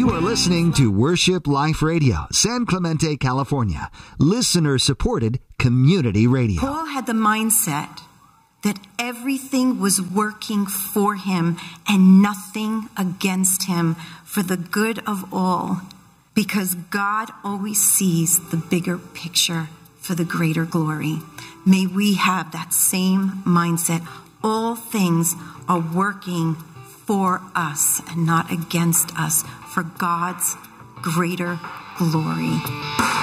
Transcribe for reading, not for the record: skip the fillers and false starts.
You are listening to Worship Life Radio, San Clemente, California. Listener-supported community radio. Paul had the mindset that everything was working for him and nothing against him for the good of all, because God always sees the bigger picture for the greater glory. May we have that same mindset. All things are working for us and not against us, for God's greater glory.